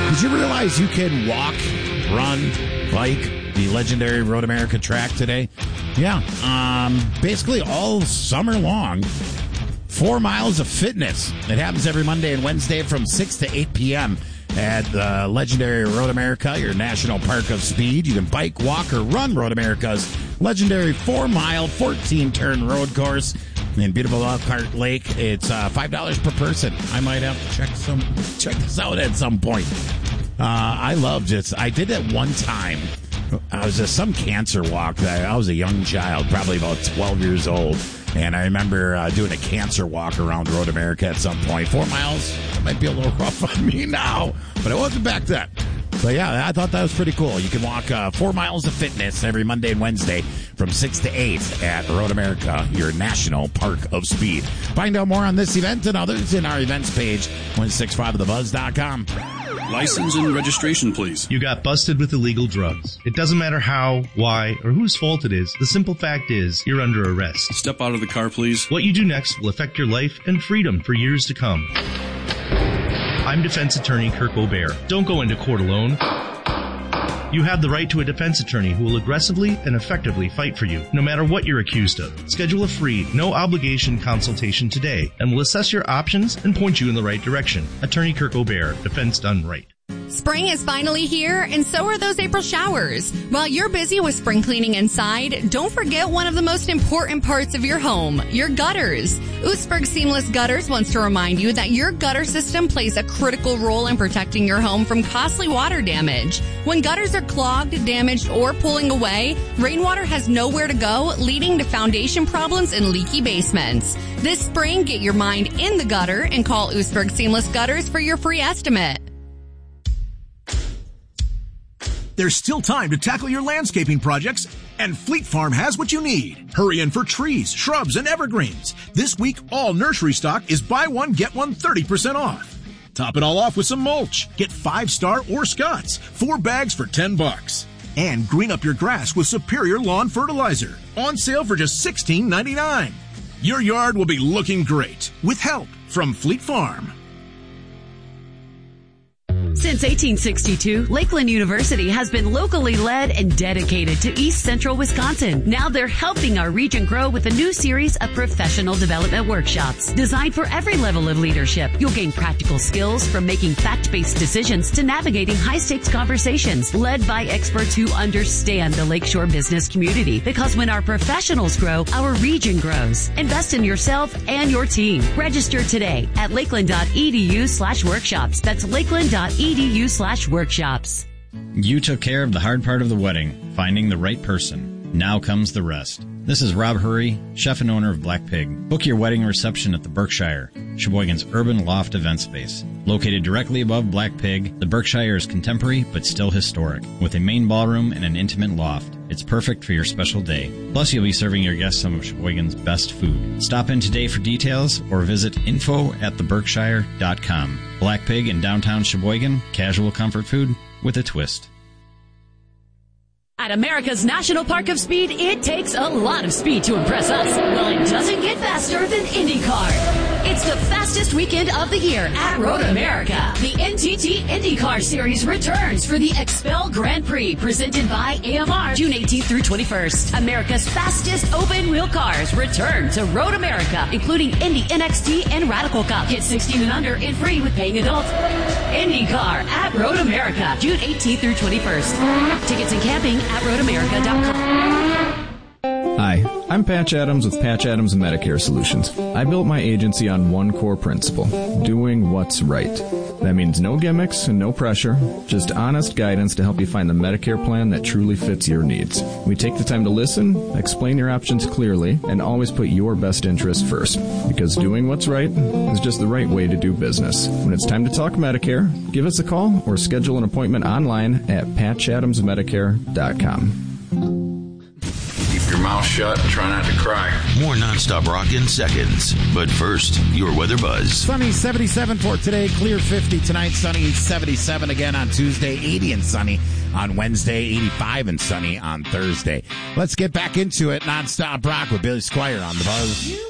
Did you realize you can walk, run, bike the legendary Road America track today? Yeah. Basically all summer long. 4 miles of fitness. It happens every Monday and Wednesday from 6 to 8 p.m. at the legendary Road America, your national park of speed. You can bike, walk, or run Road America's legendary 4-mile, 14-turn road course in beautiful Elkhart Lake. It's $5 per person. I might have to check this out at some point. I loved it. I did it one time. I was at some cancer walk. I was a young child, probably about 12 years old. And I remember doing a cancer walk around Road America at some point. 4 miles, that might be a little rough on me now, but it wasn't back then. So, yeah, I thought that was pretty cool. You can walk 4 miles of fitness every Monday and Wednesday from 6 to 8 at Road America, your national park of speed. Find out more on this event and others in our events page, 165thebuzz.com. License and registration, please. You got busted with illegal drugs. It doesn't matter how, why, or whose fault it is. The simple fact is, you're under arrest. Step out of the car, please. What you do next will affect your life and freedom for years to come. I'm defense attorney Kirk O'Bear. Don't go into court alone. You have the right to a defense attorney who will aggressively and effectively fight for you, no matter what you're accused of. Schedule a free, no-obligation consultation today, and we'll assess your options and point you in the right direction. Attorney Kirk O'Bear, defense done right. Spring is finally here, and so are those April showers. While you're busy with spring cleaning inside, don't forget one of the most important parts of your home, your gutters. Oostburg Seamless Gutters wants to remind you that your gutter system plays a critical role in protecting your home from costly water damage. When gutters are clogged, damaged, or pulling away, rainwater has nowhere to go, leading to foundation problems and leaky basements. This spring, get your mind in the gutter and call Oostburg Seamless Gutters for your free estimate. There's still time to tackle your landscaping projects, and Fleet Farm has what you need. Hurry in for trees, shrubs, and evergreens. This week, all nursery stock is buy one, get one 30% off. Top it all off with some mulch. Get 5-star or Scott's, 4 bags for $10. And green up your grass with Superior Lawn Fertilizer. On sale for just $16.99. Your yard will be looking great with help from Fleet Farm. Since 1862, Lakeland University has been locally led and dedicated to East Central Wisconsin. Now they're helping our region grow with a new series of professional development workshops designed for every level of leadership. You'll gain practical skills from making fact-based decisions to navigating high-stakes conversations led by experts who understand the Lakeshore business community. Because when our professionals grow, our region grows. Invest in yourself and your team. Register today at lakeland.edu/workshops. That's lakeland.edu/workshops. You took care of the hard part of the wedding, finding the right person. Now comes the rest. This is Rob Hurry, chef and owner of Black Pig. Book your wedding reception at the Berkshire, Sheboygan's urban loft event space. Located directly above Black Pig, the Berkshire is contemporary but still historic, with a main ballroom and an intimate loft. It's perfect for your special day. Plus, you'll be serving your guests some of Sheboygan's best food. Stop in today for details or visit info@theberkshire.com. Black Pig in downtown Sheboygan, casual comfort food with a twist. At America's National Park of Speed, it takes a lot of speed to impress us. Well, it doesn't get faster than IndyCar. It's the fastest weekend of the year at Road America. The NTT IndyCar Series returns for the Expel Grand Prix, presented by AMR, June 18th through 21st. America's fastest open-wheel cars return to Road America, including Indy NXT and Radical Cup. Get 16 and under and free with paying adults. IndyCar at Road America, June 18th through 21st. Tickets and camping at roadamerica.com. Hi, I'm Patch Adams with Patch Adams Medicare Solutions. I built my agency on one core principle, doing what's right. That means no gimmicks and no pressure, just honest guidance to help you find the Medicare plan that truly fits your needs. We take the time to listen, explain your options clearly, and always put your best interest first. Because doing what's right is just the right way to do business. When it's time to talk Medicare, give us a call or schedule an appointment online at patchadamsmedicare.com. Your mouth shut and try not to cry. More nonstop rock in seconds. But first, your weather buzz. Sunny 77 for today. Clear 50 tonight. Sunny 77 again on Tuesday. 80 and sunny on Wednesday. 85 and sunny on Thursday. Let's get back into it. Nonstop rock with Billy Squire on the Buzz.